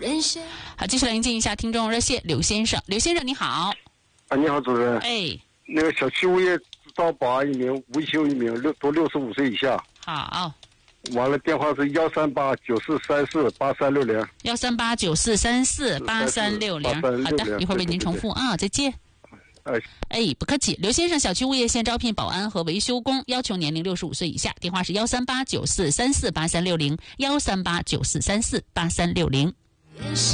好，继续来迎接一下听众热线，刘先生。刘先生你好。 你好，主任。 哎， 那个小区物业招保安1名，维修1名，都65岁以下。 好。 完了，电话是13894348360。 13894348360。好的，一会儿为您重复啊，再见。不客气。刘先生，小区物业现招聘保安和维修工，要求年龄65岁以下，电话是13894348360，13894348360。